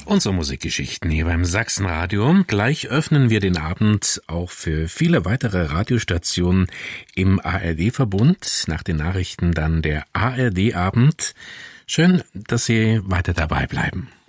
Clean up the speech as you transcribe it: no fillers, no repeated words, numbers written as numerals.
Unsere Musikgeschichten hier beim Sachsenradio. Gleich öffnen wir den Abend auch für viele weitere Radiostationen im ARD-Verbund. Nach den Nachrichten dann der ARD-Abend. Schön, dass Sie weiter dabei bleiben.